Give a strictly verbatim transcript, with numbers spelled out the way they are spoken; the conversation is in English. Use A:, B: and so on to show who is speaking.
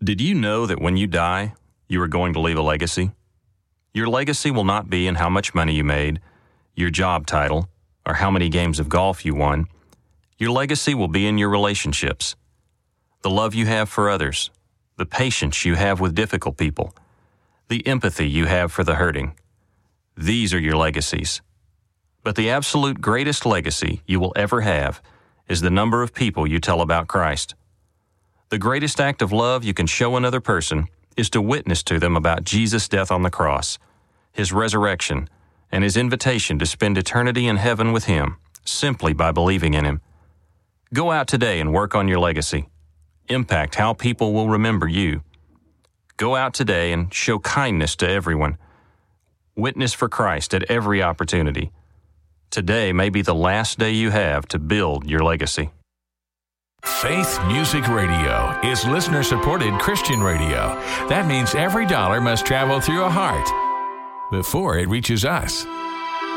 A: Did you know that when you die, you are going to leave a legacy? Your legacy will not be in how much money you made, your job title, or how many games of golf you won. Your legacy will be in your relationships, the love you have for others, the patience you have with difficult people, the empathy you have for the hurting. These are your legacies. But the absolute greatest legacy you will ever have is the number of people you tell about Christ. The greatest act of love you can show another person is to witness to them about Jesus' death on the cross, His resurrection, and His invitation to spend eternity in heaven with Him simply by believing in Him. Go out today and work on your legacy. Impact how people will remember you. Go out today and show kindness to everyone. Witness for Christ at every opportunity. Today may be the last day you have to build your legacy.
B: Faith Music Radio is listener-supported Christian radio. That means every dollar must travel through a heart before it reaches us.